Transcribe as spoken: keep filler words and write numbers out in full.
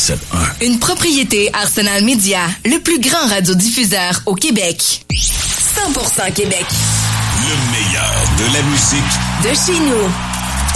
sept un. Une propriété Arsenal Media, le plus grand radiodiffuseur au Québec. cent pour cent Québec. Le meilleur de la musique de chez nous.